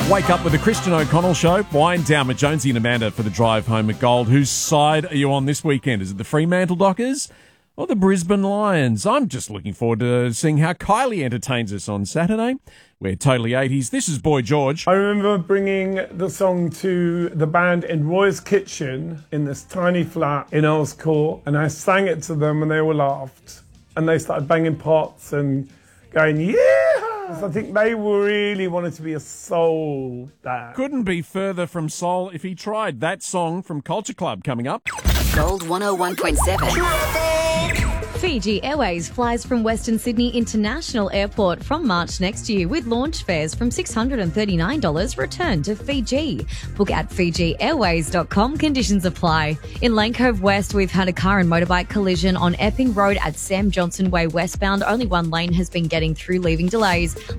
Wake up with the Christian O'Connell Show. Wind down with Jonesy and Amanda for the drive home at Gold. Whose side are you on this weekend? Is it the Fremantle Dockers or the Brisbane Lions? I'm just looking forward to seeing how Kylie entertains us on Saturday. We're totally 80s. This is Boy George. I remember bringing the song to the band in Roy's Kitchen in this tiny flat in Earls Court, and I sang it to them and they all laughed. And they started banging pots and going, yeah! I think they really wanted to be a soul band. Couldn't be further from soul if he tried. That song from Culture Club coming up. Gold 101.7. Fiji Airways flies from Western Sydney International Airport from March next year with launch fares from $639 return to Fiji. Book at FijiAirways.com. Conditions apply. In Lane Cove West, we've had a car and motorbike collision on Epping Road at Sam Johnson Way westbound. Only one lane has been getting through, leaving delays.